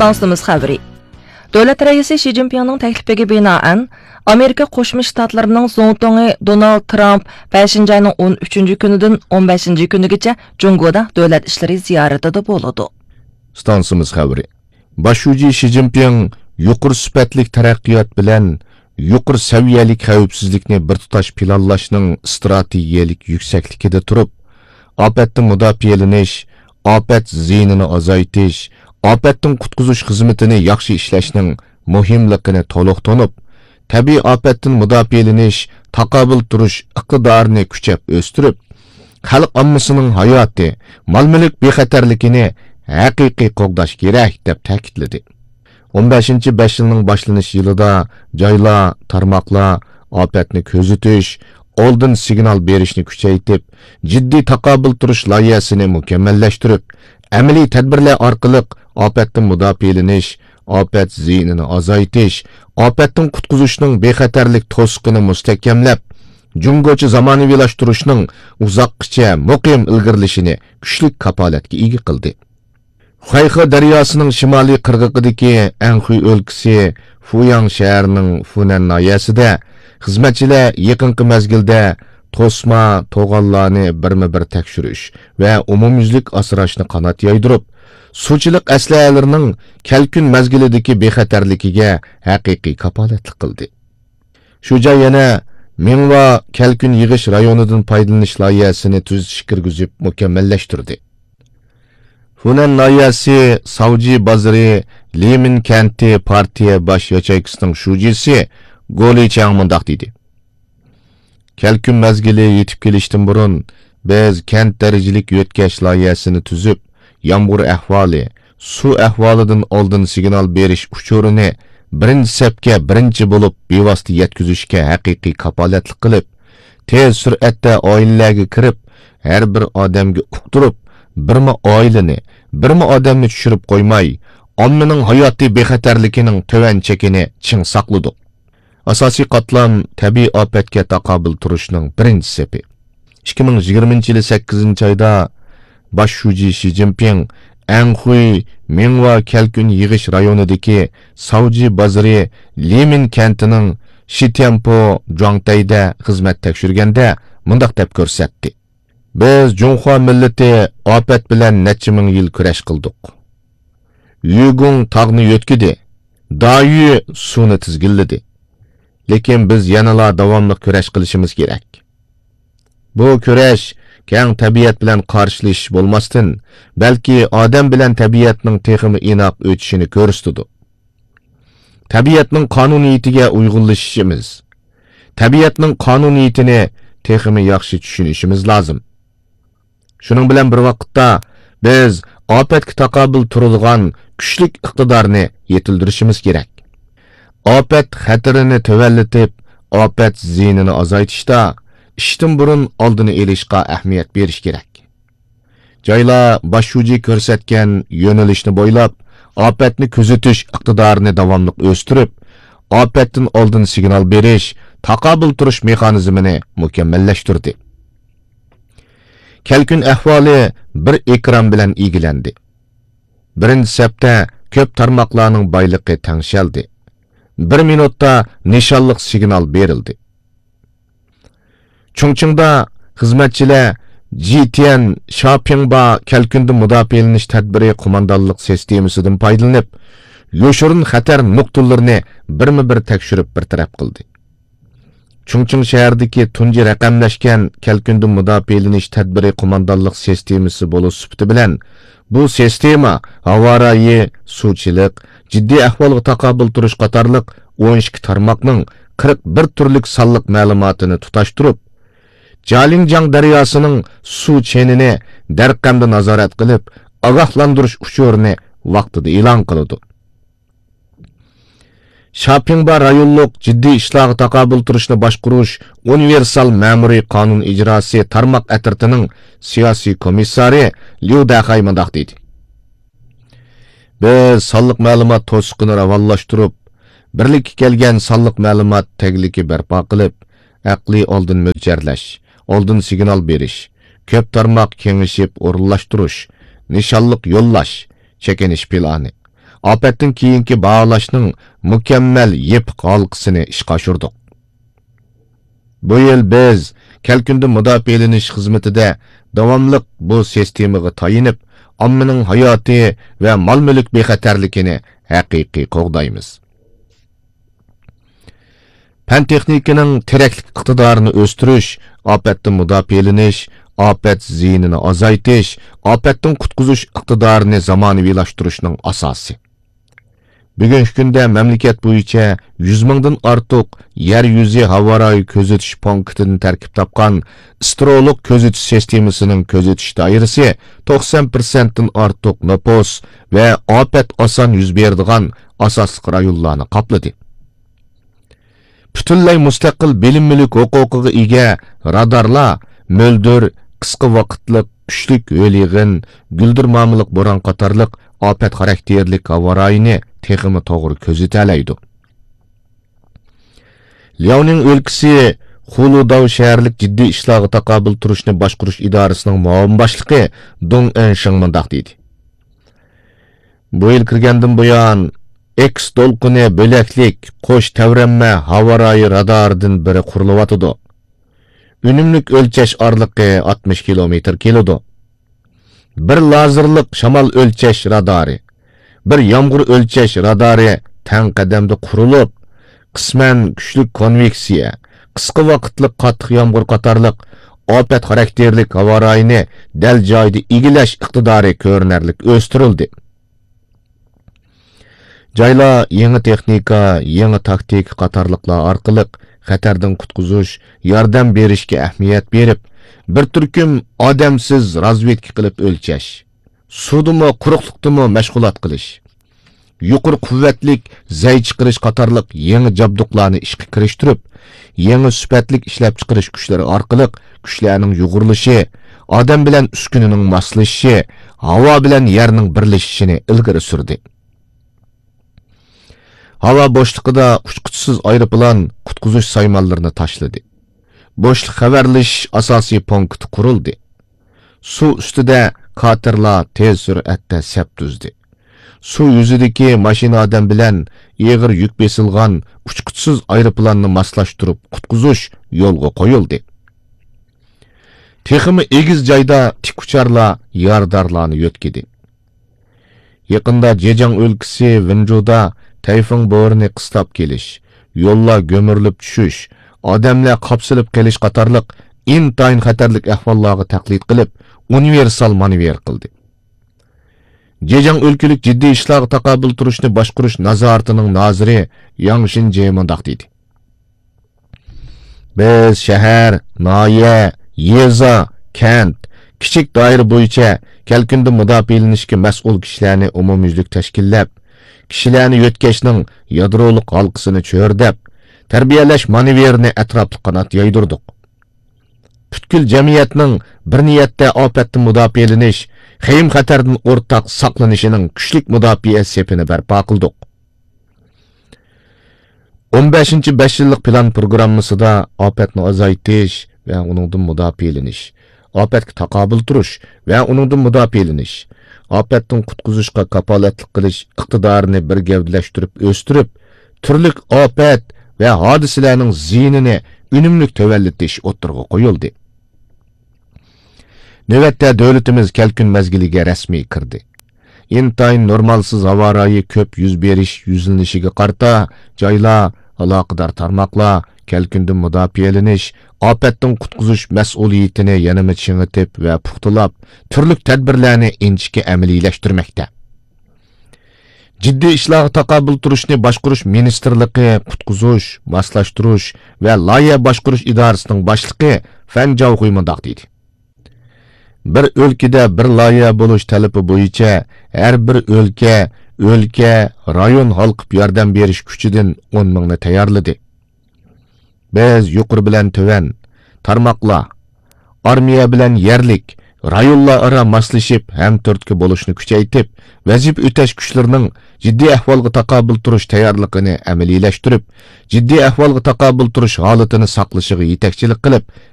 Stansımız xəbəri. Dövlət rəisi Xi Jinping'nin təklifiga binaən Amerika Qoşma Ştatlarının Zongtongi Donald Trump 5-ci ayının 13-cü günüdən 15-ci günügacha Jungoda dövlət işləri ziyaretida bo'ladi. Stansımız xəbəri. Başçı Xi Jinping yuqur sifatlik taraqqiyot bilan yuqur saviyalik xavfsizlikni bir tutash planlashning strategiyalik yuksakligida turib, ofatdan mudofaalanish, ofat ziynini azaytish, ofatdan qutqizish xizmatini yaxshi ishlashning muhimligini to'liq tonib, tabiiy ofatdan mudofaalanish, taqobil turish iqtidorini kuchab o'stirib, xalq ommasining hayoti, mol-mulk bexatarligini haqiqiy qo'g'dash kerak deb ta'kidladi. 15-5 yılının başlanış yılında joylar, tarmoqlar ofatni kuzatish, oldin signal berishni kuchaytirib, jiddiy taqobil turish loyihasini mukammallashtirib, amaliy tadbirlar orqali ofatdan mudofaalanish, ofat ziynini azaytish, ofatdan qutqizishning bexatarlik to'siqini mustahkamlab, Jungocha zamonaviylashtirishning uzoqqacha muqim ilgirlashini kuchli kapolatga ega qildi. Xayxa daryosining shimoliy qirg'og'idagi Anhui o'lkasi Fuyang shahrining Funan noyasida xizmatchilar yaqinqi mezgilda to'sma to'g'onlarni birma-bir tekshirish va umumyuzlik asrashni qanot yaydirib, suvchilik aslahalarining kalkun mezgilidagi bexatarligiga haqiqiy kapolatlik qildi. Shu joy yana Mingwa kalkun yig'ish rayonidan foydalanish loyihasini tuzish kirgizib mukammallashtirdi. Funan noyasi Savji bozori Limin kenti partiya bosh yachaychisining shujisi Goli Chang mundaq dedi. Kalkun mezgili yetib kelishdan burun biz kent darajalik yo'tkash loyihasini tuzib, yomg'ir ahvoli, suv ahvolidan oldin signal berish uchurini birinchi sapga birinchi bo'lib bevosita yetkazishga haqiqiy kapolatlik qilib, tez sur'atda oilalarga kirib, har bir odamga uqtirib, birma oilani, birma odamni tushirib qo'ymay, ommaning hayotiy bexatarligining to'van chekini ching saqladik. Asosiy qatlam tabiiy ofatga taqobil turishning birinchi sepi. 2020-yil 8-oyda Başçı Xi Jinping Anhui Mingwa kalkun yig'ish rayonidagi Savji bozori Limin kentining Shitianpo Zhuangtayda xizmat tekshirganda mundaq deb ko'rsatdi. Biz Junxo millati ofat bilan necha ming yil kurash qildik. Yugung tog'ni yo'tkidi, Dayu suvni tizgilladi. Lekin biz yanala davomli kurash qilishimiz kerak. Bu kurash keng tabiat bilan qarshilash bo'lmasdan, balki odam bilan tabiatning texmi inoq o'tishini ko'rsatdi. Tabiatning qonuniyatiga uyg'unlashishimiz, tabiatning qonuniyatini texmi yaxshi tushunishimiz lozim. Shuning bilan bir vaqtda biz ofatga taqobil turadigan kuchli iqtidorni yetildirishimiz kerak. Ofat xatarini tövəlletib, ofat ziynini azaytishda ishdan burun oldini elishga ahamiyat berish kerak. Joylar başçı ko'rsatgan yo'nalishni bo'ylab ofatni kuzatish iqtidorini davomli o'stirib, ofatdan oldin signal berish, taqobil turish mexanizmini mukammallashtirdi. Kalkun ahvoli bir ekran bilan egilandi. Birinchi sapda ko'p tarmoqlarning boyligi tangshaldi. 1 minutda nishonliq signal berildi. Chongqingda xizmatchilar Jitian Shapingba kalkunda mudofaalanish tadbiri qo'mondonlik sistemasidan foydalanib, yo'shirin xatar nuqtalarini birma-bir tekshirib bartaraf qildi. Chongqing shahridagi tunji raqamlashgan kalkunda mudofaalanish tadbiri qo'mondonlik sistemasi bo'lish sifati bilan bu sistema havorayi, suvchilik, jiddiy ahvolga taqobil turish qatorliq 12 tarmoqning 41 turlik sonliq ma'lumotini tutashtirib, Jalingjang daryosining suv chenini darqamda nazorat qilib, ogohlantirish uchurini vaqtida e'lon qildi. Shapingba rayonlik jiddiy ishlarga taqobil turishni boshqarish universal ma'muriy qonun ijrosi tarmoq atritining siyosiy komissari Liu Daxay mundaq dedi. Biz sonliq ma'lumot to'siqini ravonlashtirib, birlikka kelgan sonliq ma'lumot tagligi barpo qilib, aqliy oldin mo'ljarlash, oldin signal berish, ko'p tarmoq kengishib o'rinlashtirish, nishonliq yo'llash, chekinish plani, ofatdan keyingi baholashning mukammal yepiq halqasini ishga oshirdik. Bu yil biz kelkunda mudofialanish xizmatida davomliq bu sistemaga tayinib, ommaning hayoti va mol-mulk bexatarligini haqiqiy qo'g'daymiz. Fan texnikaning teraklik iqtidorini o'stirish, ofatdan mudofialanish, ofat ziyinini azaytish, ofatdan qutqizish iqtidorini zamonaviylashtırishning asosi. Bugungi kunda mamlakat bo'yicha 100 mingdan ortiq yer yuzi havorayi kuzatish punktidan tarkib topgan astrolog kuzatish sistemasining kuzatish doirasi 90% dan ortiq nopos va ofat oson yuz beradigan asosli rayonlarni qopladi. Butunlay mustaqil bilim mulk huquqiga ega radarlar mo'ldir, qisqa vaqtlik, kuchlik o'lig'in, guldirmamlik bo'ron qatorliq ofat xarakterlik havorayini texmi to'g'ri ko'zatalaydi. Liaoning o'lkasi Xuludao shaharlik jiddiy ishlarga taqobil turishni boshqarish idorasining muavin boshlig'i Dong Ensheng mundaq deydi. Bu yil kirgandan buyon X to'lqini bo'laklik qo'sh tavranma havorayi radaridan biri qurilyotidi. Unumlik o'lchash orliqi 60 kilometr keladi. Bir lazerlik shamol o'lchash radari, bir yomg'ir o'lchash radari tang qadamda qurilib, qisman kuchli konveksiya, qisqa vaqtlik qattiq yomg'ir qatorliq ofat xarakterlik havorayini dal joyda egilash iqtidori ko'rinarli o'stirildi. Joylar yangi texnika, yangi taktik qatorliqlar orqali xatardan qutqizish, yordam berishga ahamiyat berib, bir turkum odamsiz razvedka qilib o'lchash, suvdimi, quruqliqdimi mashg'ulot qilish, yuqori quvvatlik zay chiqarish qatorliq yangi jabduqlarni ishga kirishtirib, yangi sifatlik ishlab chiqarish kuchlari orqali kuchlarning yug'urilishi, odam bilan uskunining moslashishi, havo bilan yerning birlashishini ilgari surdi. Hava boşluğunda uçquchsiz aeroplan qutqizish saymanlarini tashladi. Boshliq xabarlash asosiy punkti qurildi. Suv ustida katerlar tez sur'atda sap tuzdi. Suv yuzidagi mashina odam bilan ig'ir yuk besilgan uçquchsiz aeroplanni moslashtirib qutqizish yo'lga qo'yildi. Texmi egiz joyda tikucharlar yordamlarni yo'tkidi. Yaqinda Jejang o'lkasi Winzhouda Tayfun bo'rini qistab kelish, yo'llar gömürilib tushish, odamlar qopsilib qelish qatorliq intayin xatarlik ahvollarga taqlid qilib, universal manevr qildi. Jejang o'lkalik jiddiy ishlarga taqobil turishni boshqarish nazoratining noziri Yang Shinje mundaq deydi. Biz shahar, noya, yeza, kent, kichik doira bo'yicha kelkunda mudofialanishga mas'ul kishilarni umumyuzlik tashkillab, kishilarni yo'tkashning yadroliq halqasini cho'rdab, tarbiyalash manevrini atrofli qanot yoydirdik. Butkul jamiyatning bir niyatda ofatdan mudofialanish, xayim xatardan o'rtaq saqlanishining kuchlik mudofaa sepini barpo qildik. 15-5 yillik plan programmasida ofatni azaytish va uningdan mudofialanish, ofatga taqobil turish va uningdan mudofialanish, ofatdan qutqizishga kapolatlik qilish iqtidorini bir gavdalashtirib o'stirib, turli ofat va hodisalarning ziyinini unumli tavallatish o'tirg'i qo'yildi. Navbatda davlatimiz kelkun mazgiliga rasmiy kirdi. Intayin normalsiz havorayi ko'p yuz berish yuzlanishiga qarta joylar, aloqador tarmoqlar kelkundan mudofialanish, ofatdan qutqizish mas'uliyatini yanama chingitib va puxtalab, turli tadbirlarni inchki amaliylashtirmoqda. Jiddiy ishlarga taqobil turishni boshqarish ministrligi, qutqizish, moslashtirish va loyiha boshqarish idorasining boshlig'i Fan Jiaohui mundaq deydi. Bir o'lkada bir loyiha bo'lish talabi bo'yicha har bir o'lka, rayon halqib yordam berish kuchidan 10 mingni tayyorladi. Biz yuqori bilan tuvan, tarmoqlar, armiya bilan yerlik, rayonlar ara moslashib ham turtki bo'lishni kuchaytirib, vazif o'tash kuchlarining jiddiy ahvolga taqobil turish tayyorligini amaliylashtirib, jiddiy ahvolga taqobil turish holatini saqlashiga yetakchilik qilib,